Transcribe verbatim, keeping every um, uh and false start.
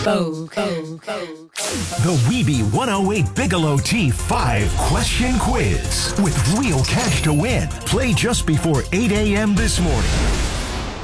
Go, go, go. The Weeby one oh eight Bigelow T five question quiz with real cash to win. Play just before eight a.m. this morning.